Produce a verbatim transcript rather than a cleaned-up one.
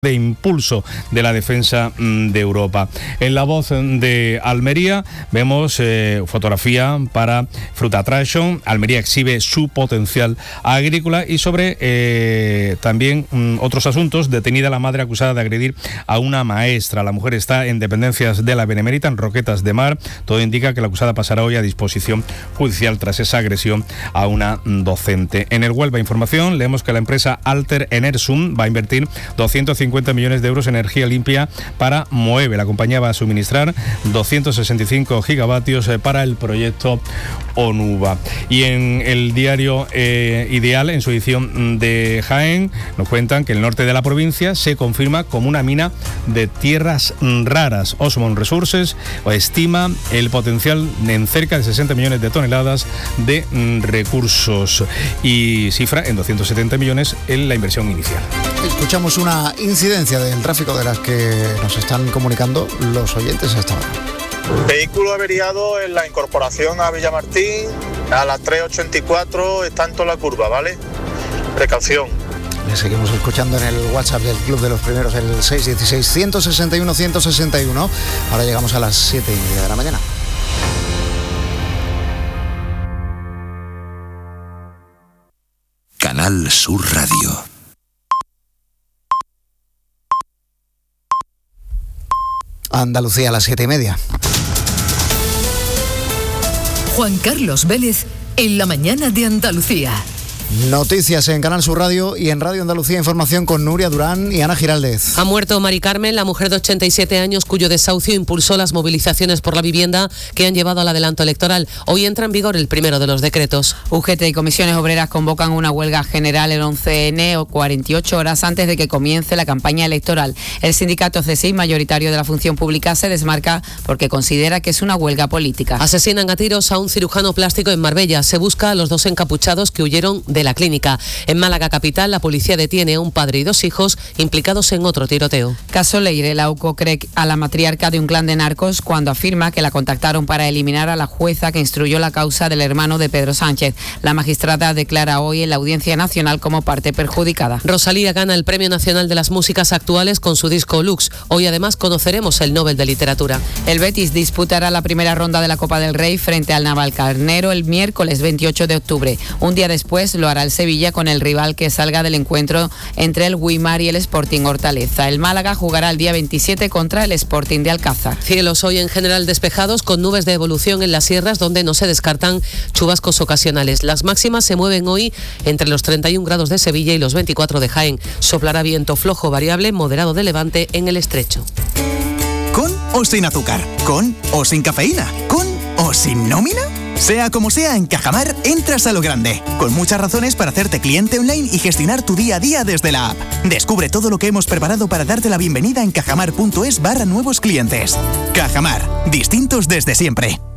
de impulso de la defensa de Europa. En La Voz de Almería vemos eh, fotografía para Fruit Attraction. Almería exhibe su potencial agrícola y sobre eh, también mm, otros asuntos. Detenida la madre acusada de agredir a una maestra. La mujer está en dependencias de la Benemérita en Roquetas de Mar. Todo indica que la acusada pasará hoy a disposición judicial tras esa agresión a una docente. En el Huelva Información leemos que la empresa Alter Enersum va a invertir doscientos cincuenta millones de euros en energía limpia para Moeve. La compañía va a suministrar doscientos sesenta y cinco gigavatios para el proyecto Onuba. Y en el diario eh, Ideal, en su edición de Jaén, nos cuentan que el norte de la provincia se confirma como una mina de tierras raras. Osmond Resources estima el potencial en cerca de sesenta millones de toneladas de mm, recursos y cifra en doscientos setenta millones en la inversión inicial. Escuchamos una incidencia del tráfico de las que nos están comunicando los oyentes hasta ahora. Vehículo averiado en la incorporación a Villamartín a las tres ochenta y cuatro, está en toda la curva, ¿vale? Precaución. Le seguimos escuchando en el WhatsApp del Club de los Primeros, el seis uno seis, uno seis uno, uno seis uno. Ahora llegamos a las siete y media de la mañana. Canal Sur Radio. Andalucía a las siete y media. Juan Carlos Vélez en la mañana de Andalucía. Noticias en Canal Sur Radio y en Radio Andalucía Información con Nuria Durán y Ana Giraldez. Ha muerto Mari Carmen, la mujer de ochenta y siete años cuyo desahucio impulsó las movilizaciones por la vivienda que han llevado al adelanto electoral. Hoy entra en vigor el primero de los decretos. U G T y comisiones obreras convocan una huelga general el once ene o cuarenta y ocho horas antes de que comience la campaña electoral. El sindicato C S I, mayoritario de la función pública, se desmarca porque considera que es una huelga política. Asesinan a tiros a un cirujano plástico en Marbella. Se busca a los dos encapuchados que huyeron de la clínica. En Málaga capital, la policía detiene a un padre y dos hijos implicados en otro tiroteo. Caso Leire, la U C O cree a la matriarca de un clan de narcos cuando afirma que la contactaron para eliminar a la jueza que instruyó la causa del hermano de Pedro Sánchez. La magistrada declara hoy en la Audiencia Nacional como parte perjudicada. Rosalía gana el Premio Nacional de las Músicas Actuales con su disco Lux. Hoy además conoceremos el Nobel de Literatura. El Betis disputará la primera ronda de la Copa del Rey frente al Navalcarnero el miércoles veintiocho de octubre. Un día después lo hará el Sevilla con el rival que salga del encuentro entre el Guimar y el Sporting Hortaleza. El Málaga jugará el día veintisiete contra el Sporting de Alcázar. Cielos hoy en general despejados con nubes de evolución en las sierras donde no se descartan chubascos ocasionales. Las máximas se mueven hoy entre los treinta y un grados de Sevilla y los veinticuatro de Jaén. Soplará viento flojo variable moderado de levante en el estrecho. ¿Con o sin azúcar? ¿Con o sin cafeína? ¿Con o sin nómina? Sea como sea, en Cajamar entras a lo grande, con muchas razones para hacerte cliente online y gestionar tu día a día desde la app. Descubre todo lo que hemos preparado para darte la bienvenida en cajamar punto es barra nuevos clientes. Cajamar, distintos desde siempre.